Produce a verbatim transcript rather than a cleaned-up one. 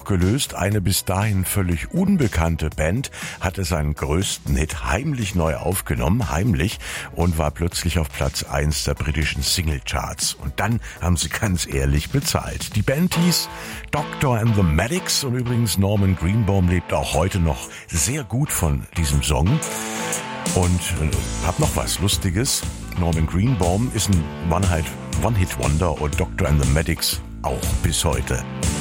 gelöst. Eine bis dahin völlig unbekannte Band hatte seinen größten Hit heimlich neu aufgenommen, heimlich, und war plötzlich auf Platz eins der britischen Singlecharts. Und dann haben sie ganz ehrlich bezahlt. Die Band hieß Doctor and the Medics und übrigens Norman Greenbaum lebt auch heute noch sehr gut von diesem Song. Und äh, hab noch was Lustiges. Norman Greenbaum ist ein One-Hit, One-Hit-Wonder und Doctor and the Medics auch bis heute.